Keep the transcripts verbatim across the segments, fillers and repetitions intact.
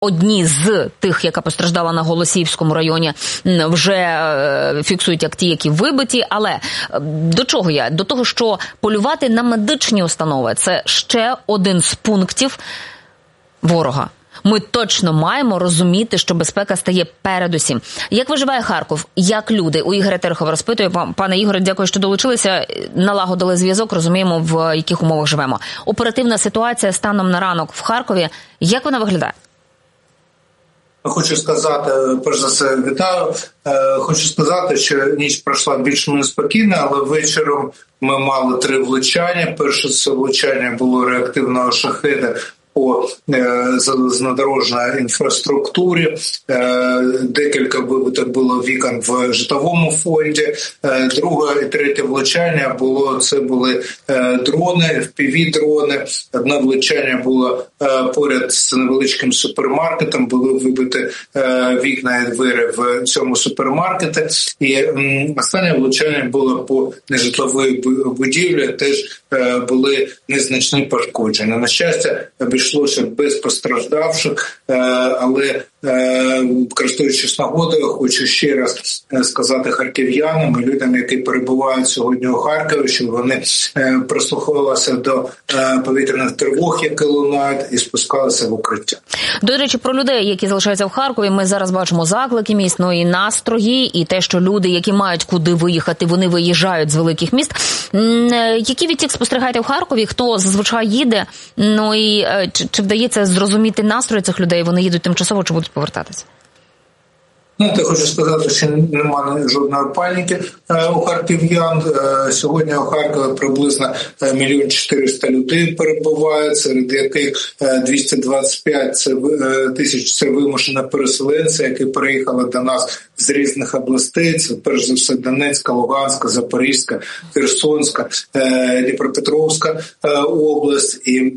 одні з тих, яка постраждала на Голосіївському районі, вже фіксують як ті, які вибиті. Але до чого я? До того, що полювати на медичні установи – це ще один з пунктів ворога. Ми точно маємо розуміти, що безпека стає передусім. Як виживає Харків? Як люди? У Ігоря Терехова розпитує. Пане Ігоре, дякую, що долучилися. Налагодили зв'язок, розуміємо, в яких умовах живемо. Оперативна ситуація станом на ранок в Харкові. Як вона виглядає? Хочу сказати, перш за все, вітаю. Хочу сказати, що ніч пройшла більш-менш спокійно, але вечором ми мали три влучання. Перше це влучання було реактивного шахеда по залізнодорожній інфраструктурі. Декілька вибитих було вікон в житловому фонді. Друге і третє влучання було, це були дрони, еф пі ві-дрони. Одне влучання було поряд з невеличким супермаркетом, були вибиті вікна і двері в цьому супермаркеті. І останнє влучання було по нежитловій будівлі, теж були незначні пошкодження. На щастя, обійшлося без постраждавших, але користуючись нагодою, хочу ще раз сказати харків'янам і людям, які перебувають сьогодні у Харкові, щоб вони прислуховувалися до повітряних тривог, які лунають, і спускалися в укриття. До речі, про людей, які залишаються в Харкові, ми зараз бачимо заклики міст, ну і настрої, і те, що люди, які мають куди виїхати, вони виїжджають з великих міст. Який відтік спостерігаєте в Харкові? Хто зазвичай їде? Ну і чи, чи вдається зрозуміти настрої цих людей? Вони їдуть тимчасово чи будуть повертатися? Ну, я хочу сказати, що немає жодної паніки у харків'ян. Сьогодні у Харкові приблизно мільйон чотириста людей перебувають, серед яких двісті двадцять п'ять тисяч – це вимушені переселенці, які приїхали до нас з різних областей. Це, перш за все, Донецька, Луганська, Запорізька, Херсонська, Дніпропетровська область. І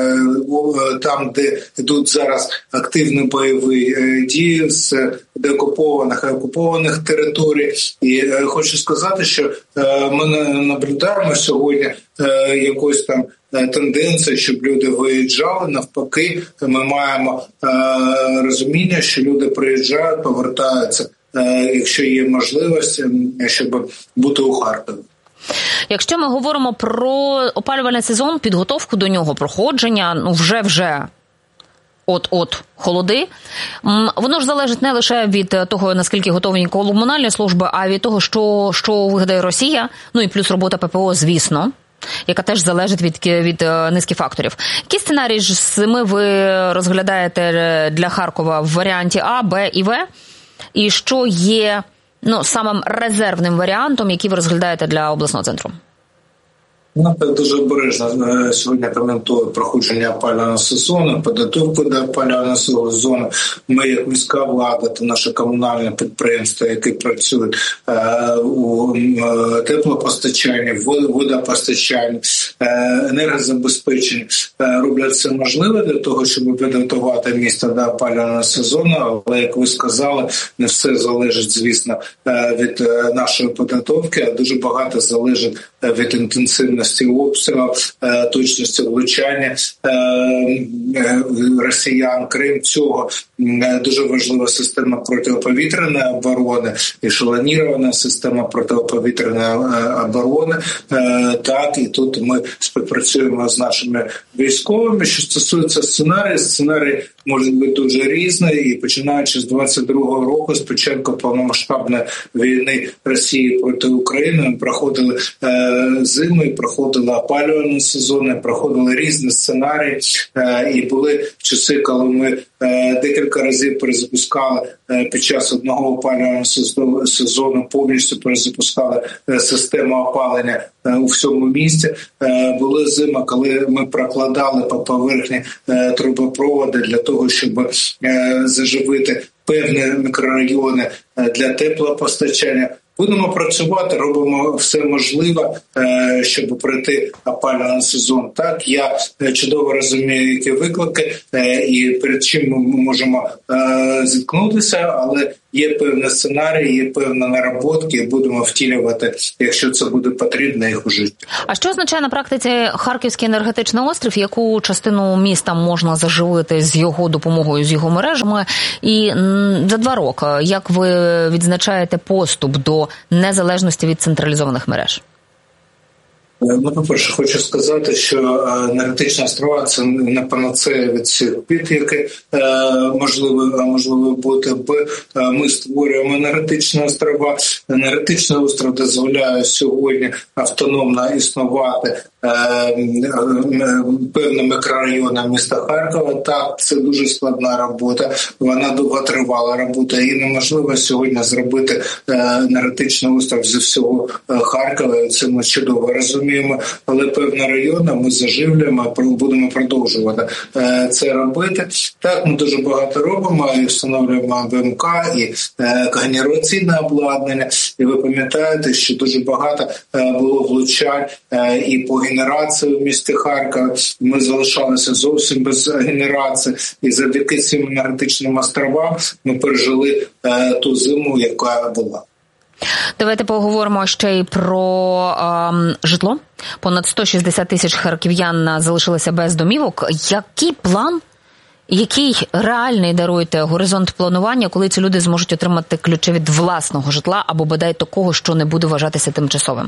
там, де йдуть зараз активні бойові дії з деокупованих і окупованих територій. І е, хочу сказати, що е, ми наблюдаємо сьогодні е, якусь там е, тенденцію, щоб люди виїжджали. Навпаки, ми маємо е, розуміння, що люди приїжджають, повертаються, е, якщо є можливість, щоб бути у Харкові. Якщо ми говоримо про опалювальний сезон, підготовку до нього, проходження, ну вже-вже от-от холоди, воно ж залежить не лише від того, наскільки готові комунальні служби, а від того, що, що вигадає Росія, ну і плюс робота пе пе о, звісно, яка теж залежить від, від низки факторів. Який сценарій ж з цими ви розглядаєте для Харкова в варіанті А, Б і В? І що є ну, самим резервним варіантом, який ви розглядаєте для обласного центру? Ну, дуже обережно сьогодні коментую проходження опалювального сезону, підготовку до опалювального сезону. Ми, як міська влада та наше комунальне підприємство, які працюють е, у е, теплопостачанні, водопостачанні, е, енергозабезпеченні, е, роблять все можливе для того, щоб підготувати місто до опалювального сезону. Але, як ви сказали, не все залежить, звісно, від нашої підготовки, а дуже багато залежить від інтенсивності обстрілів, точності влучання росіян. Крім цього, дуже важлива система протиповітряної оборони, ешелонірована система протиповітряної оборони. Так, і тут ми співпрацюємо з нашими військовими. Що стосується сценарію, сценарій може бути дуже різний, і починаючи з двадцять другого року, з початку повномасштабної війни Росії проти України, ми проходили зими, проходили опалювальні сезони, проходили різні сценарії, і були часи, коли ми декілька разів перезапускали під час одного опалювального сезону, повністю перезапускали систему опалення у всьому місті. Були зими, коли ми прокладали по поверхні трубопроводи для того, щоб заживити певні мікрорайони для теплопостачання. Будемо працювати, робимо все можливе, щоб пройти опалювальний сезон. Так, я чудово розумію, які виклики і перед чим ми можемо зіткнутися, але є певні сценарії, є певні наработки, і будемо втілювати, якщо це буде потрібно, їх у житті. А що означає на практиці Харківський енергетичний острів? Яку частину міста можна заживити з його допомогою, з його мережами? І за два роки, як ви відзначаєте поступ до незалежності від централізованих мереж? Ну, по-перше, хочу сказати, що енергетичні острова – це не панацея від всіх бід, які можливо, можливо бути. Ми створюємо енергетичні острова. Енергетичний остров дозволяє сьогодні автономно існувати певним мікрорайонам міста Харкова. Так, це дуже складна робота, вона довготривала робота, і неможливо сьогодні зробити енергетичний остров зі всього Харкова, це ми чудово розуміємо, але певні райони ми заживлюємо, будемо продовжувати це робити. Так, ми дуже багато робимо, і встановлюємо ВМК, і генераційне обладнання, і ви пам'ятаєте, що дуже багато було влучань і по генерації в місті Харкова. Ми залишалися зовсім без генерації, і завдяки цим енергетичним островам ми пережили ту зиму, яка була. Давайте поговоримо ще й про е, житло. Понад сто шістдесят тисяч харків'ян залишилися без домівок. Який план, який реальний, даруєте, горизонт планування, коли ці люди зможуть отримати ключі від власного житла або бодай такого, що не буде вважатися тимчасовим?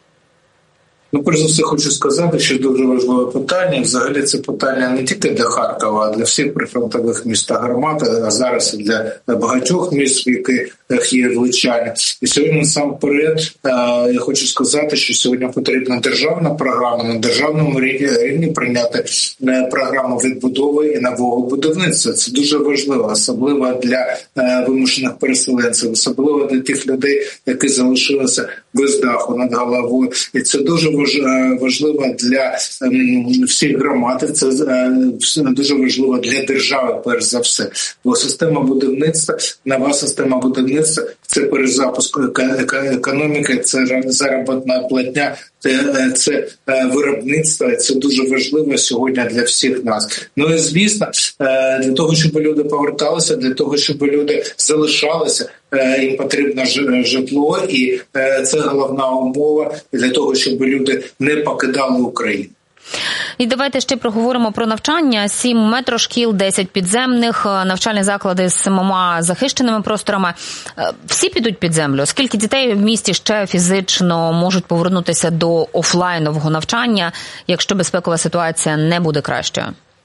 Ну, перш за все, хочу сказати, що дуже важливе питання. Взагалі це питання не тільки для Харкова, а для всіх прифронтових міст та громад, а зараз і для багатьох міст, в яких є влучання. І сьогодні, насамперед, я хочу сказати, що сьогодні потрібна державна програма, на державному рівні прийняти програму відбудови і нового будівництва. Це дуже важливо, особливо для вимушених переселенців, особливо для тих людей, які залишилися без даху над головою. І це дуже важливо для всіх громад, це дуже важливо для держави, перш за все. Бо система будівництва, нова система будівництва – це перезапуск економіки, це заробітна платня, це виробництво, це дуже важливо сьогодні для всіх нас. Ну і звісно, для того, щоб люди поверталися, для того, щоб люди залишалися, їм потрібно житло, і це головна умова для того, щоб люди не покидали Україну. І давайте ще проговоримо про навчання. Сім метрошкіл, десять підземних, навчальні заклади з семома захищеними просторами. Всі підуть під землю? Скільки дітей в місті ще фізично можуть повернутися до офлайнового навчання, якщо безпекова ситуація не буде кращою?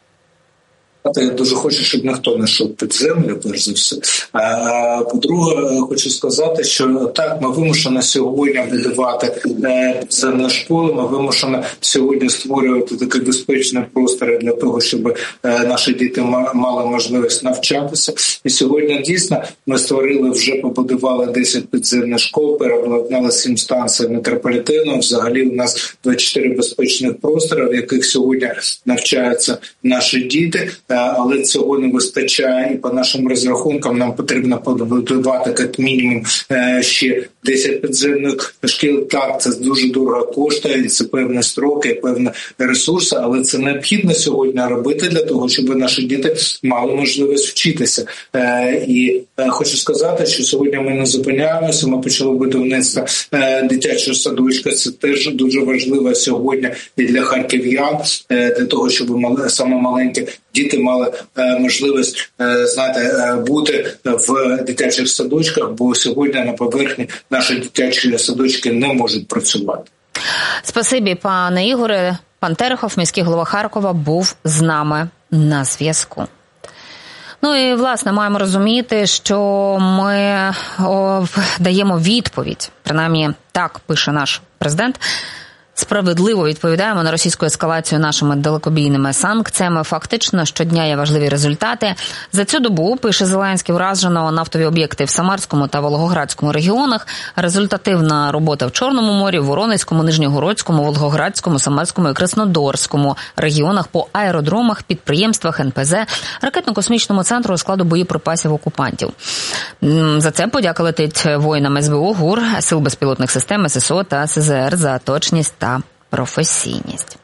Я дуже хочу, щоб ніхто не йшов під землю, перш за все. А по-друге, хочу сказати, що так, ми вимушені сьогодні будувати підземні школи, ми вимушені сьогодні створювати такі безпечні простори для того, щоб наші діти мали можливість навчатися. І сьогодні дійсно ми створили, вже побудували десять підземних школ, переобладнали сім станцій метрополітену. Взагалі у нас двадцять чотири безпечних простори, в яких сьогодні навчаються наші діти. Але цього не вистачає, і по нашим розрахункам нам потрібно побудувати як мінімум ще десять підземних шкіл. Так, це дуже дорого коштує, і це певні строки, певні ресурси, але це необхідно сьогодні робити для того, щоб наші діти мали можливість вчитися. І хочу сказати, що сьогодні ми не зупиняємося, ми почали будівництво дитячого садочка, це теж дуже важливо сьогодні і для харків'ян, для того, щоб саме маленькі діти мали можливість, знаєте, бути в дитячих садочках, бо сьогодні на поверхні наші дитячі садочки не можуть працювати. Спасибі, пане Ігоре. Пан Терехов, міський голова Харкова, був з нами на зв'язку. Ну і, власне, маємо розуміти, що ми о, даємо відповідь, принаймні так пише наш президент, справедливо відповідаємо на російську ескалацію нашими далекобійними санкціями. Фактично, щодня є важливі результати. За цю добу, пише Зеленський, вражено нафтові об'єкти в Самарському та Волгоградському регіонах. Результативна робота в Чорному морі, в Воронезькому, Нижньогородському, Волгоградському, Самарському і Краснодарському регіонах, по аеродромах, підприємствах ен пе зет, ракетно-космічному центру складу боєприпасів окупантів. За це подяка летить воїнам ес бе о, ГУР, Сил безпілотних систем, ес ес о та ес зе ер за точність та професійність.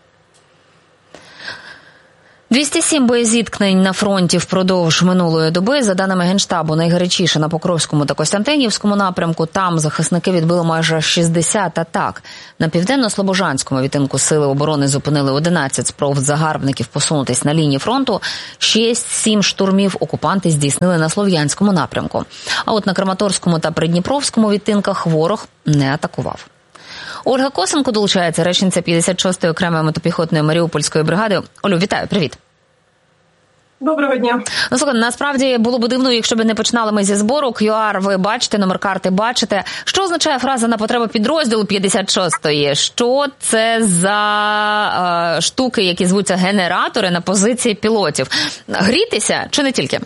двісті сім боєзіткнень на фронті впродовж минулої доби. За даними Генштабу, найгарячіше на Покровському та Костянтинівському напрямку. Там захисники відбили майже шістдесят атак. На південно-слобожанському відтинку Сили оборони зупинили одинадцять спроб загарбників посунутись на лінії фронту. шість-сім штурмів окупанти здійснили на Слов'янському напрямку. А от на Краматорському та Придніпровському відтинках ворог не атакував. Ольга Косенко долучається, речниця п'ятдесят шостої окремої мотопіхотної Маріупольської бригади. Олю, вітаю, привіт. Доброго дня. Ну, слухай, насправді було б дивно, якщо б не починали ми зі збору. кю ар ви бачите, номер карти бачите. Що означає фраза «на потребу підрозділу п'ятдесят шостої»? Що це за е, штуки, які звуться генератори на позиції пілотів? Грітися чи не тільки?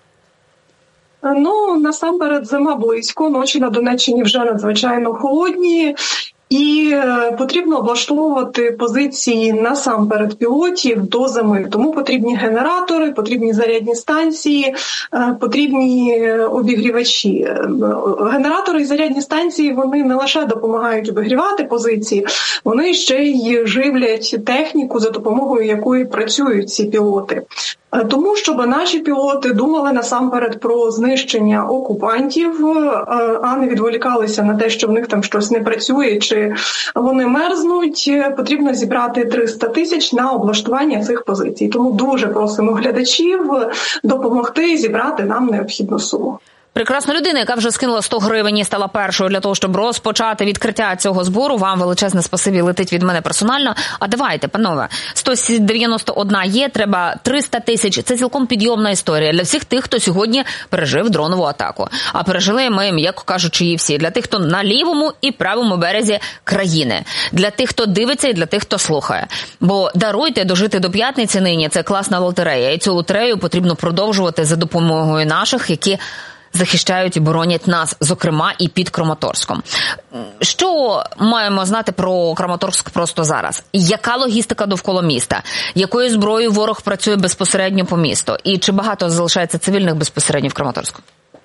Ну, насамперед, зима близько, ночі на Донеччині вже надзвичайно холодні. І потрібно облаштовувати позиції насамперед пілотів до зими. Тому потрібні генератори, потрібні зарядні станції, потрібні обігрівачі. Генератори і зарядні станції, вони не лише допомагають обігрівати позиції, вони ще й живлять техніку, за допомогою якої працюють ці пілоти. Тому, щоб наші пілоти думали насамперед про знищення окупантів, а не відволікалися на те, що в них там щось не працює, чи вони мерзнуть, потрібно зібрати триста тисяч на облаштування цих позицій. Тому дуже просимо глядачів допомогти зібрати нам необхідну суму. Прекрасна людина, яка вже скинула сто гривень і стала першою для того, щоб розпочати відкриття цього збору. Вам величезне спасибі летить від мене персонально. А давайте, панове, сто дев'яносто одна є, треба триста тисяч. Це цілком підйомна історія для всіх тих, хто сьогодні пережив дронову атаку. А пережили ми, м'яко кажучи, її всі. Для тих, хто на лівому і правому березі країни. Для тих, хто дивиться і для тих, хто слухає. Бо даруйте, дожити до п'ятниці нині – це класна лотерея. І цю лотерею потрібно продовжувати за допомогою наших, які захищають і боронять нас, зокрема, і під Краматорськом. Що маємо знати про Краматорськ просто зараз? Яка логістика довкола міста? Якою зброєю ворог працює безпосередньо по місту? І чи багато залишається цивільних безпосередньо в Краматорську?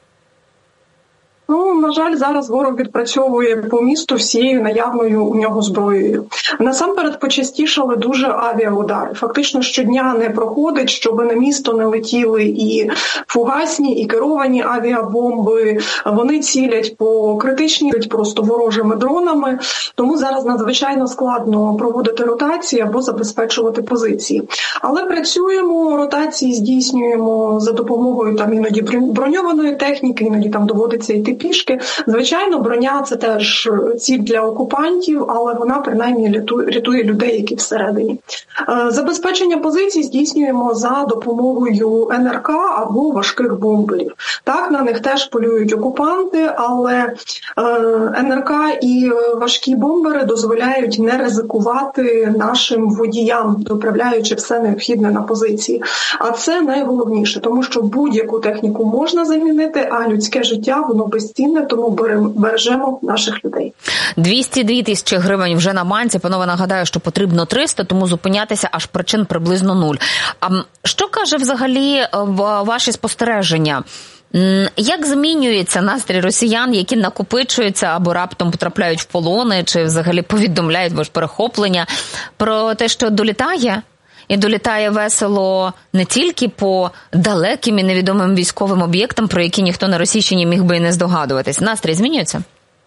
Ну, на жаль, зараз ворог відпрацьовує по місту всією наявною у нього зброєю. Насамперед почастішали дуже авіаудари. Фактично щодня не проходить, щоб на місто не летіли і фугасні, і керовані авіабомби. Вони цілять по критичній, просто ворожими дронами. Тому зараз надзвичайно складно проводити ротації або забезпечувати позиції. Але працюємо, ротації здійснюємо за допомогою там іноді броньованої техніки, іноді там доводиться йти пішки. Звичайно, броня – це теж ціль для окупантів, але вона принаймні рятує людей, які всередині. Забезпечення позицій здійснюємо за допомогою ен ер ка або важких бомберів. Так, на них теж полюють окупанти, але ен ер ка і важкі бомбери дозволяють не ризикувати нашим водіям, доправляючи все необхідне на позиції. А це найголовніше, тому що будь-яку техніку можна замінити, а людське життя, воно безцінне, тому бережемо наших людей. двісті дві тисячі гривень вже на банці. Панове, нагадаю, що потрібно триста, тому зупинятися аж причин приблизно нуль. А що каже взагалі ваші спостереження? Як змінюється настрій росіян, які накопичуються або раптом потрапляють в полони, чи взагалі повідомляють, бо ж перехоплення, про те, що долітає? І долітає весело не тільки по далеким і невідомим військовим об'єктам, про які ніхто на Російщині міг би і не здогадуватись. Настрій змінюється?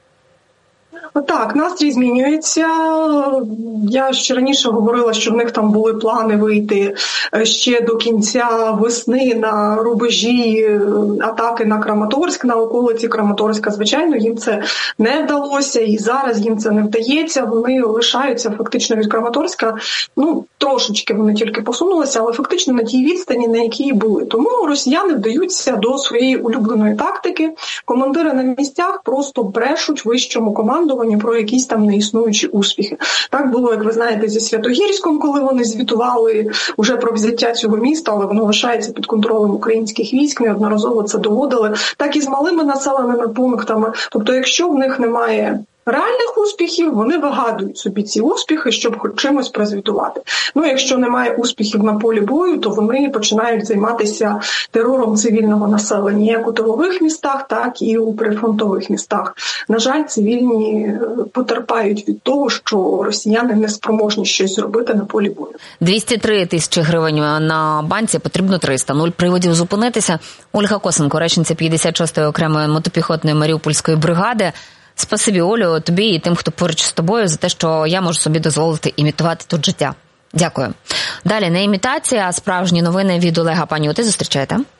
Так, настрій змінюється. Я ще раніше говорила, що в них там були плани вийти ще до кінця весни на рубежі атаки на Краматорськ, на околиці Краматорська. Звичайно, їм це не вдалося, і зараз їм це не вдається. Вони лишаються фактично від Краматорська. Ну, трошечки вони тільки посунулися, але фактично на тій відстані, на якій були. Тому росіяни вдаються до своєї улюбленої тактики. Командири на місцях просто брешуть вищому командуванню повідомлення про якісь там неіснуючі успіхи. Так було, як ви знаєте, зі Святогірськом, коли вони звітували уже про взяття цього міста, але воно лишається під контролем українських військ, неодноразово це доводили, так і з малими населеними пунктами. Тобто, якщо в них немає реальних успіхів, вони вигадують собі ці успіхи, щоб хоч чимось прозвітувати. Ну, якщо немає успіхів на полі бою, то вони починають займатися терором цивільного населення, як у тилових містах, так і у прифронтових містах. На жаль, цивільні потерпають від того, що росіяни не спроможні щось зробити на полі бою. двісті три тисячі гривень на банці, потрібно триста. Нуль приводів зупинитися. Ольга Косенко, речниця п'ятдесят шостої окремої мотопіхотної Маріупольської бригади. Спасибі, Олю, тобі і тим, хто поруч з тобою, за те, що я можу собі дозволити імітувати тут життя. Дякую. Далі не імітація, а справжні новини від Олега Панюти. Зустрічайте.